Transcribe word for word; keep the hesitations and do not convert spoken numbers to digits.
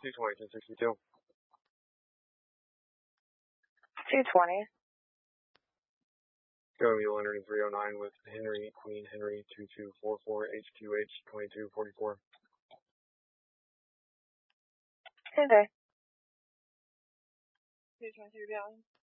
two twenty, ten sixty-two. two twenty. Go Mule entering three oh nine with Henry, Queen Henry, two two four four, H Q H, twenty-two forty-four. Good day. two twenty-three Valley.